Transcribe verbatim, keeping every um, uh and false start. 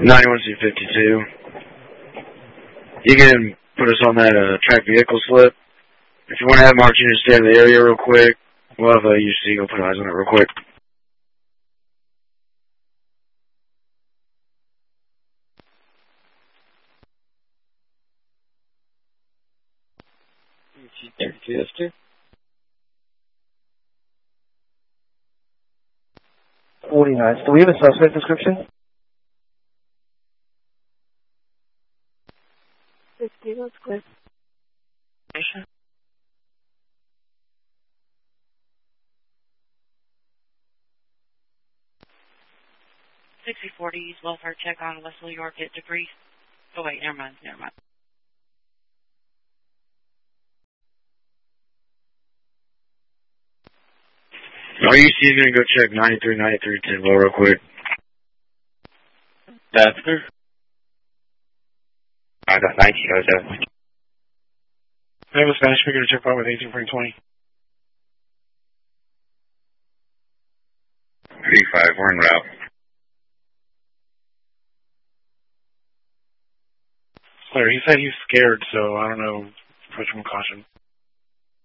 ninety-one C fifty-two. You can put us on that uh, track vehicle slip. If you want to have Martinez stay in the area real quick, we'll have uh, U C go put eyes on it real quick. thirty-two, that's two. forty-nine. Do we have a suspect description? fifty, that's clear. sixty forty, use welfare check on Leslie York at debris. Oh, wait, never mind, never mind. Are you see going to go check ninety-three, ninety-three, ten low real quick? That's clear. I got nineteen oh seven. I have a Spanish speaker to check out with eighteen forty twenty. thirty-five, we're en route. Clear, he said he's scared, so I don't know, approach him with caution.